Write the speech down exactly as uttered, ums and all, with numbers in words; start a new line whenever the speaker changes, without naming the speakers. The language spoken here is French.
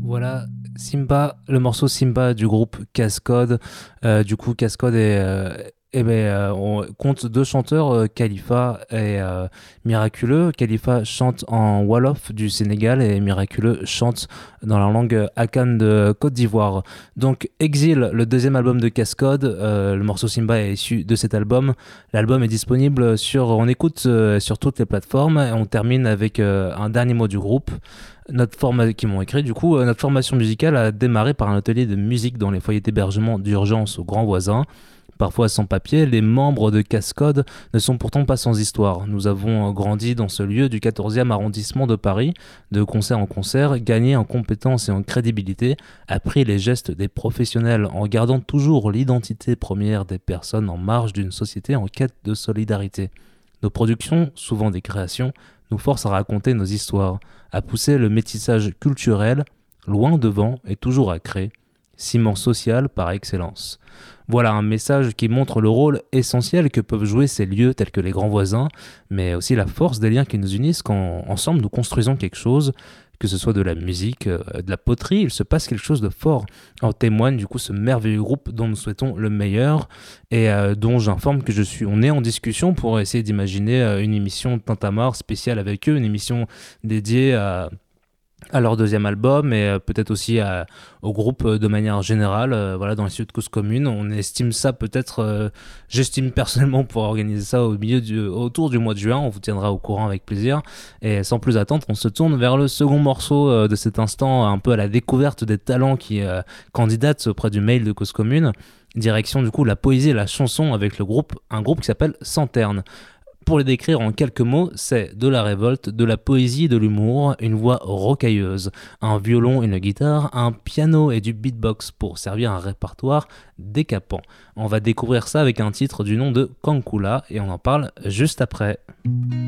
Voilà, Simba, le morceau Simba du groupe Cascode. Euh, du coup, Cascode est, euh, eh ben, euh, on compte deux chanteurs, euh, Khalifa et euh, Miraculeux. Khalifa chante en Wolof du Sénégal et Miraculeux chante dans la langue Akan de Côte d'Ivoire. Donc, Exil, le deuxième album de Cascode, euh, le morceau Simba est issu de cet album. L'album est disponible sur, on écoute euh, sur toutes les plateformes et on termine avec euh, un dernier mot du groupe. Notre forma... qui m'ont écrit, du coup, euh, notre formation musicale a démarré par un atelier de musique dans les foyers d'hébergement d'urgence aux grands voisins. Parfois sans papier, les membres de Cascode ne sont pourtant pas sans histoire. Nous avons grandi dans ce lieu du quatorzième arrondissement de Paris, de concert en concert, gagné en compétences et en crédibilité, appris les gestes des professionnels en gardant toujours l'identité première des personnes en marge d'une société en quête de solidarité. Nos productions, souvent des créations, nous forcent à raconter nos histoires, à pousser le métissage culturel loin devant et toujours à créer, ciment social par excellence. Voilà un message qui montre le rôle essentiel que peuvent jouer ces lieux tels que les grands voisins, mais aussi la force des liens qui nous unissent quand ensemble nous construisons quelque chose, que ce soit de la musique, euh, de la poterie, il se passe quelque chose de fort. En témoigne du coup ce merveilleux groupe dont nous souhaitons le meilleur et euh, dont j'informe que je suis. On est en discussion pour essayer d'imaginer euh, une émission Tintamarre spéciale avec eux, une émission dédiée à à leur deuxième album et euh, peut-être aussi à, au groupe euh, de manière générale, euh, voilà, dans les studios de Cause Commune. On estime ça peut-être, euh, j'estime personnellement pouvoir organiser ça au milieu du, autour du mois de juin. On vous tiendra au courant avec plaisir. Et sans plus attendre, on se tourne vers le second morceau euh, de cet instant, un peu à la découverte des talents qui euh, candidatent auprès du mail de Cause Commune. Direction du coup la poésie et la chanson avec le groupe, un groupe qui s'appelle Santerne. Pour les décrire en quelques mots, c'est de la révolte, de la poésie et de l'humour, une voix rocailleuse, un violon, une guitare, un piano et du beatbox pour servir un répertoire décapant. On va découvrir ça avec un titre du nom de Kankula et on en parle juste après.